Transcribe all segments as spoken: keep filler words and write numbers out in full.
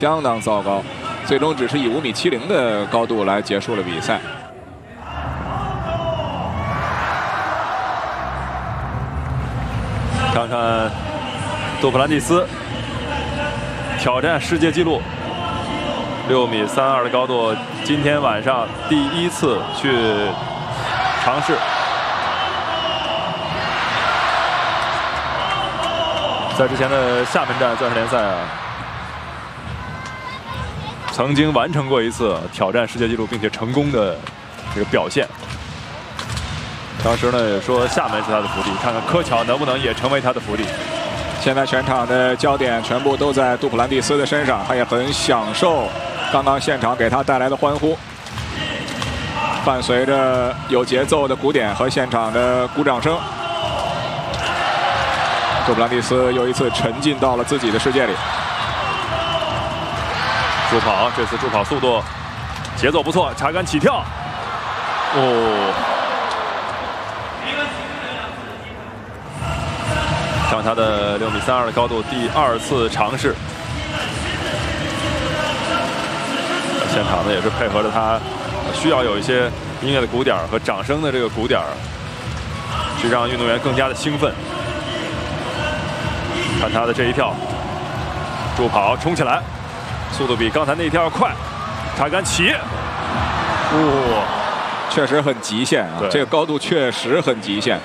相当糟糕，最终只是以五米七零的高度来结束了比赛。 看看杜普兰蒂斯挑战世界纪录，六米三二的高度，今天晚上第一次去尝试。在之前的厦门站钻石联赛啊，曾经完成过一次挑战世界纪录，并且成功的这个表现。当时呢说厦门是他的福地，看看柯乔能不能也成为他的福地。 现在全场的焦点全部都在杜普兰蒂斯的身上，他也很享受刚刚现场给他带来的欢呼，伴随着有节奏的鼓点和现场的鼓掌声，杜普兰蒂斯又一次沉浸到了自己的世界里。 助跑，这次助跑速度节奏不错，查杆起跳，哦。看他的六米三二的高度，第二次尝试。现场呢也是配合着他，需要有一些音乐的鼓点和掌声的这个鼓点，去让运动员更加的兴奋。看他的这一跳，助跑冲起来，速度比刚才那一跳要快，查杆起， 哦，确实很极限啊！这个高度确实很极限。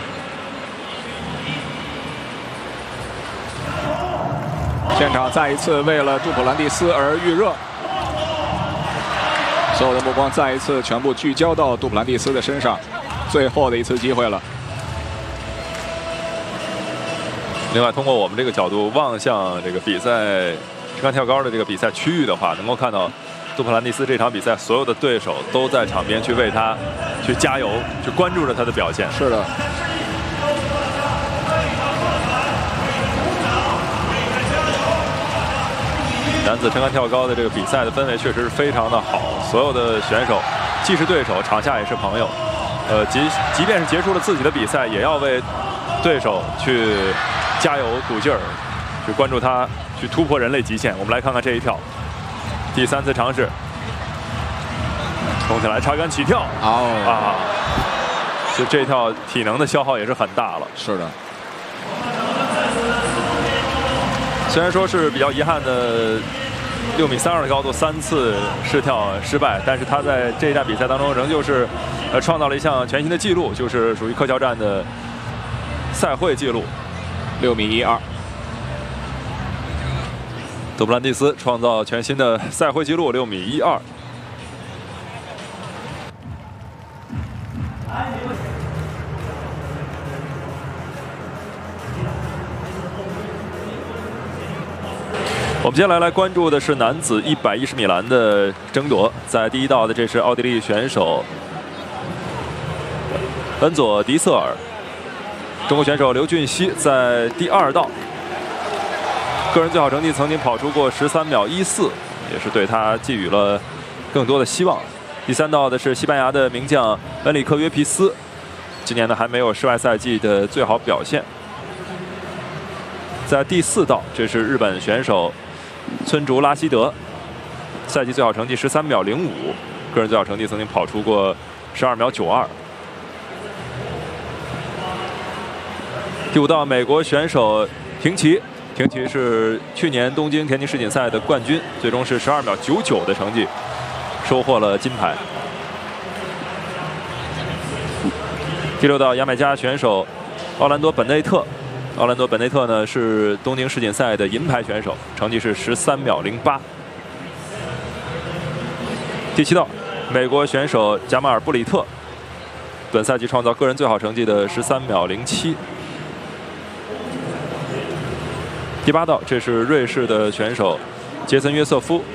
现场再一次为了杜普兰蒂斯而预热，所有的目光再一次全部聚焦到杜普兰蒂斯的身上，最后的一次机会了。 另外，通过我们这个角度望向这个比赛撑杆跳高的这个比赛区域的话，能够看到杜普兰蒂斯这场比赛所有的对手都在场边去为他去加油，去关注着他的表现。 是的。 男子撑杆跳高的这个比赛的氛围确实是非常的好，所有的选手既是对手，场下也是朋友。呃，即即便是结束了自己的比赛，也要为对手去加油鼓劲儿，去关注他，去突破人类极限。我们来看看这一跳，第三次尝试，冲起来插杆起跳， 哦啊，就这一跳体能的消耗也是很大了。 是的。 虽然说是比较遗憾的六米三二的高度三次试跳失败，但是他在这一站比赛当中仍旧是呃创造了一项全新的纪录，就是属于柯乔站的赛会纪录， 六米一二。 杜普兰蒂斯创造全新的赛会纪录，六米一二。我们接下来来关注的是男子一百一十米栏的争夺，在第一道的这是奥地利选手恩佐迪瑟尔，中国选手刘俊熙在第二道，个人最好成绩曾经跑出过十三秒一四，也是对他寄予了更多的希望。第三道的是西班牙的名将恩里克约皮斯，今年呢还没有世外赛季的最好表现。在第四道，这是日本选手村竹拉希德，赛季最好成绩十三秒零五，个人最好成绩曾经跑出过十二秒九二。第五道，美国选手廷奇，廷奇是去年东京田径世锦赛的冠军，最终是十二秒九九的成绩收获了金牌。第六道，牙买加选手奥兰多本内特。奥兰多·本内特呢是东京世锦赛的银牌选手，成绩是十三秒零八。第七道，美国选手贾马尔·布里特，本赛季创造个人最好成绩的十三秒零七。第八道，这是瑞士的选手杰森·约瑟夫。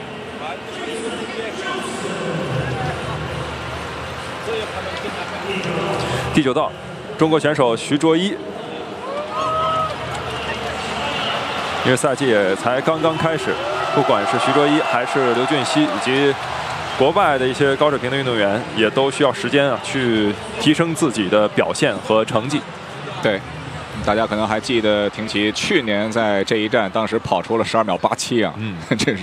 第九道，中国选手徐卓一。因为赛季也才刚刚开始，不管是徐卓一还是刘俊熙，以及国外的一些高水平的运动员，也都需要时间啊，去提升自己的表现和成绩。 对，大家可能还记得廷奇去年在这一站，当时跑出了十二秒八七啊，嗯，这是。